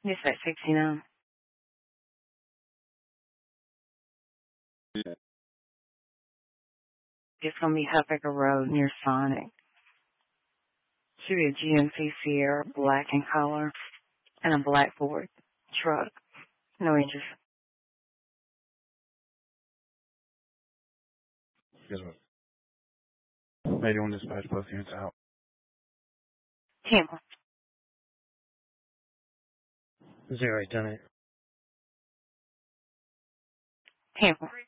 Dispatch 69. It's going to be Huffaker Road near Sonic. Should be a GMC Sierra, black in color, and a black Ford truck. No inches. Guess what? 81 dispatch, both units out. Tampa. 08, 10-8. Tampa.